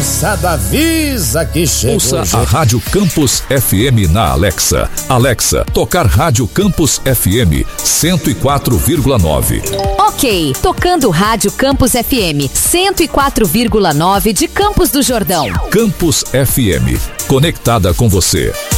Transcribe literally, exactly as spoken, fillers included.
moçada, avisa que chegou. Ouça a Rádio Campus F M na Alexa. Alexa, tocar Rádio Campus F M cento e quatro vírgula nove. Ok, tocando Rádio Campus F M cento e quatro vírgula nove de Campos do Jordão. Campus F M, conectada com você.